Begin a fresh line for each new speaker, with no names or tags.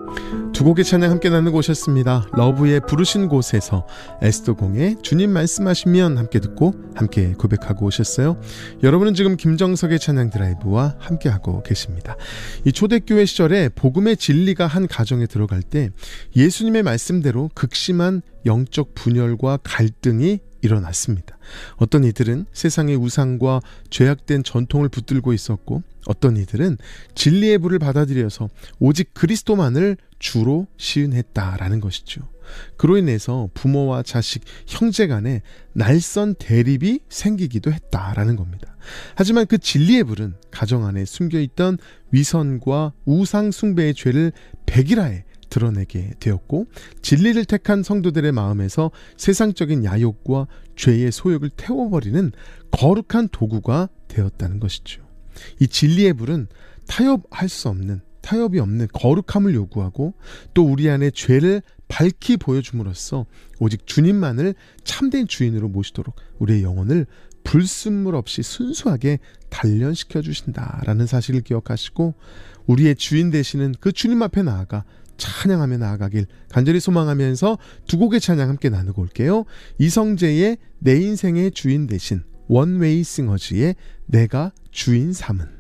두 곡의 찬양 함께 나누고 오셨습니다. 러브의 부르신 곳에서 에스더공의 주님 말씀하시면 함께 듣고 함께 고백하고 오셨어요. 여러분은 지금 김정석의 찬양 드라이브와 함께하고 계십니다. 이 초대교회 시절에 복음의 진리가 한 가정에 들어갈 때 예수님의 말씀대로 극심한 영적 분열과 갈등이 일어났습니다. 어떤 이들은 세상의 우상과 죄악된 전통을 붙들고 있었고, 어떤 이들은 진리의 불을 받아들여서 오직 그리스도만을 주로 시은했다라는 것이죠. 그로 인해서 부모와 자식, 형제 간에 날선 대립이 생기기도 했다라는 겁니다. 하지만 그 진리의 불은 가정 안에 숨겨있던 위선과 우상 숭배의 죄를 백일하에 드러내게 되었고, 진리를 택한 성도들의 마음에서 세상적인 야욕과 죄의 소욕을 태워버리는 거룩한 도구가 되었다는 것이죠. 이 진리의 불은 타협이 없는 거룩함을 요구하고, 또 우리 안에 죄를 밝히 보여줌으로써 오직 주님만을 참된 주인으로 모시도록 우리의 영혼을 불순물 없이 순수하게 단련시켜 주신다라는 사실을 기억하시고, 우리의 주인 되시는 그 주님 앞에 나아가 찬양하며 나아가길 간절히 소망하면서 두 곡의 찬양 함께 나누고 올게요. 이성재의 내 인생의 주인 되신 원웨이 싱어즈의 내가 주인 삼은.